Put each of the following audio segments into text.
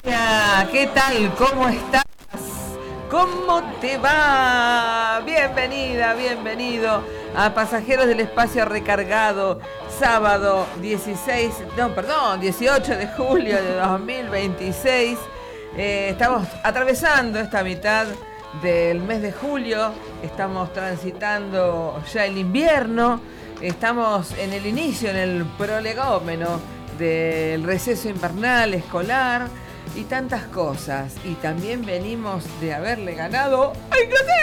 ¿Qué tal? ¿Cómo estás? ¿Cómo te va? Bienvenida, bienvenido a Pasajeros del Espacio Recargado, sábado 18 de julio de 2026. Estamos atravesando esta mitad del mes de julio, estamos transitando ya el invierno, estamos en el inicio, en el prolegómeno del receso invernal escolar y tantas cosas. Y también venimos de haberle ganado a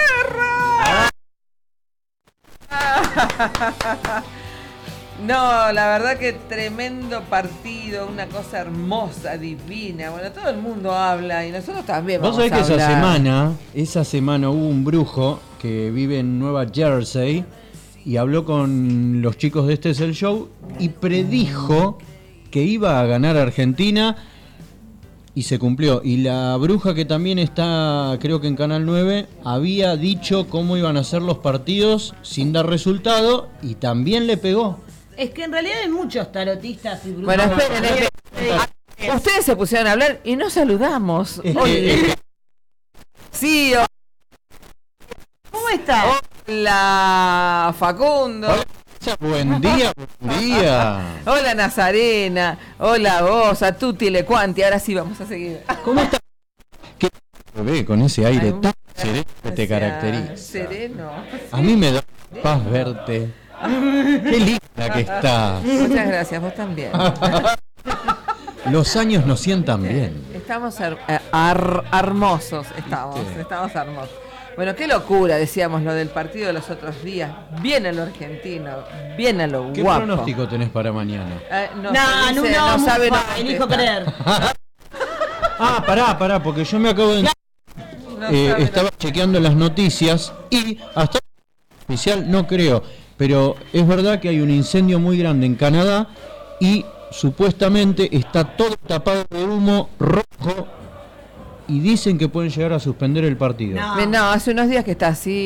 Inglaterra. No, la verdad que tremendo partido, una cosa hermosa, divina. Bueno, todo el mundo habla y nosotros también vamos a hablar. Vos sabés que esa semana hubo un brujo que vive en Nueva Jersey y habló con los chicos de Este es el Show y predijo que iba a ganar Argentina y se cumplió. Y la bruja, que también está, creo que en Canal 9, había dicho cómo iban a ser los partidos sin dar resultado y también le pegó. Es que en realidad hay muchos tarotistas y brujos. Bueno, esperen. Ustedes se pusieron a hablar y no saludamos. Sí, ¿Cómo estás? hola Facundo. Hola, buen día. Hola Nazarena. Hola vos, a tutti le quanti. Ahora sí vamos a seguir. ¿Cómo estás? ¿Qué ve con ese aire tan sereno que te caracteriza? Sereno. A mí me da paz verte. Qué linda que estás. Muchas gracias, vos también. Los años nos sientan bien. Estamos hermosos, estamos hermosos. Bueno, qué locura, decíamos, lo del partido de los otros días. Bien a lo argentino, bien a lo ¿Qué guapo. pronóstico tenés para mañana? No sabe, elijo creer. Pará, porque yo me acabo de... estaba chequeando las noticias y hasta oficial no creo, pero es verdad que hay un incendio muy grande en Canadá y supuestamente está todo tapado de humo rojo y dicen que pueden llegar a suspender el partido. No, hace unos días que está así.